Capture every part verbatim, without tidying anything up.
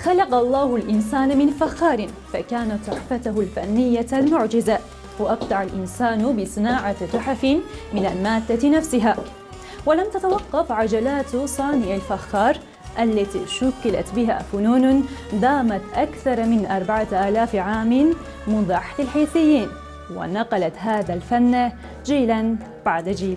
خلق الله الإنسان من فخار فكان تحفته الفنية المعجزة، وأبدع الإنسان بصناعة تحف من المادة نفسها. ولم تتوقف عجلات صانع الفخار التي شكلت بها فنون دامت أكثر من أربعة آلاف عام منذ عهد الحيثيين، ونقلت هذا الفن جيلا بعد جيل.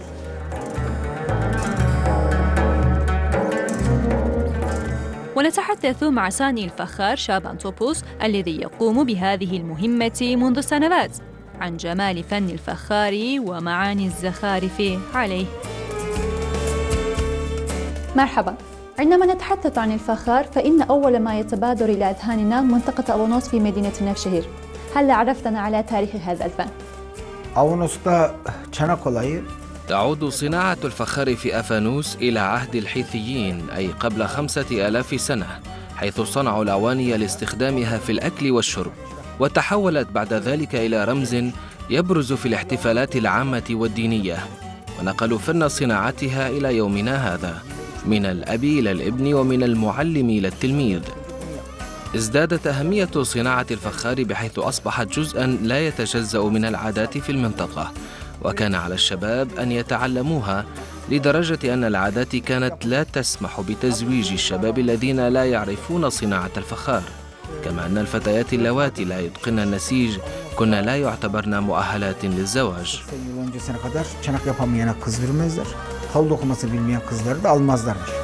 ونتحدث مع صانع الفخار شابان توبوس الذي يقوم بهذه المهمة منذ سنوات عن جمال فن الفخار ومعاني الزخارف عليه. مرحبا. عندما نتحدث عن الفخار فإن أول ما يتبادر إلى أذهاننا منطقة أونوس في مدينة نفشهير. هل عرفتنا على تاريخ هذا الفن؟ أونوس'ta çanak olayı تعود صناعة الفخار في أفانوس إلى عهد الحيثيين، أي قبل خمسة آلاف سنة، حيث صنعوا الأواني لاستخدامها في الأكل والشرب، وتحولت بعد ذلك إلى رمز يبرز في الاحتفالات العامة والدينية، ونقلوا فن صناعتها إلى يومنا هذا من الأب إلى الابن ومن المعلم إلى التلميذ. ازدادت أهمية صناعة الفخار بحيث أصبحت جزءاً لا يتجزأ من العادات في المنطقة، وكان على الشباب أن يتعلموها، لدرجة أن العادات كانت لا تسمح بتزويج الشباب الذين لا يعرفون صناعة الفخار، كما أن الفتيات اللواتي لا يتقن النسيج كن لا يعتبرن مؤهلات للزواج. yıl öncesine kadar çanak yapamayan kız vermezler. Halı dokuması bilmeyen kızları da almazlarmış.